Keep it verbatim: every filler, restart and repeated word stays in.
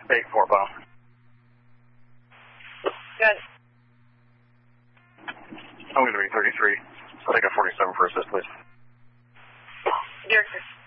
eight four pound. Good. I'm going to be thirty-three. I'll take a forty-seven for assist, please. Director.